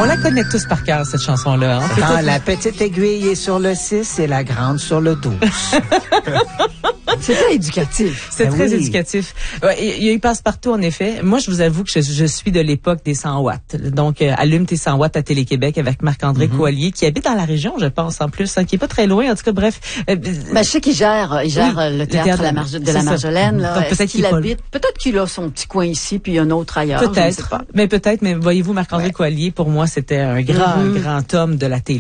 On la connaît tous par cœur, cette chanson-là. Hein? Quand la petite aiguille est sur le 6 et la grande sur le 12. C'est très éducatif. C'est très éducatif. Il y a eu Passe-Partout, en effet. Moi, je vous avoue que je suis de l'époque des 100 watts. Donc, allume tes 100 watts à Télé-Québec avec Marc-André Coallier, qui habite dans la région, je pense, en plus, hein, qui est pas très loin. En tout cas, bref. Je sais qu'il gère le théâtre de la Marjolaine. Là. Donc, peut-être qu'il habite. Peut-être qu'il a son petit coin ici, puis un autre ailleurs. Peut-être. Mais voyez-vous, Marc-André Coallier, pour moi, c'était un grand homme de la télé.